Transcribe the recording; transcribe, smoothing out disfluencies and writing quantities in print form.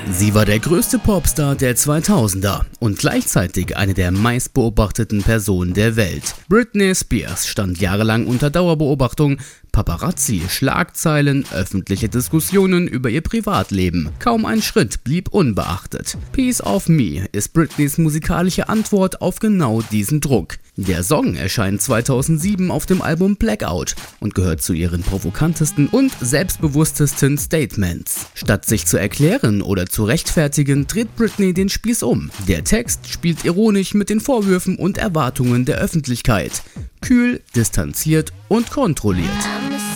Sie war der größte Popstar der 2000er und gleichzeitig eine der meistbeobachteten Personen der Welt. Britney Spears stand jahrelang unter Dauerbeobachtung. Paparazzi, Schlagzeilen, öffentliche Diskussionen über ihr Privatleben. Kaum ein Schritt blieb unbeachtet. Piece of Me ist Britneys musikalische Antwort auf genau diesen Druck. Der Song erscheint 2007 auf dem Album Blackout und gehört zu ihren provokantesten und selbstbewusstesten Statements. Statt sich zu erklären oder zu rechtfertigen, dreht Britney den Spieß um. Der Text spielt ironisch mit den Vorwürfen und Erwartungen der Öffentlichkeit. Kühl, distanziert und kontrolliert.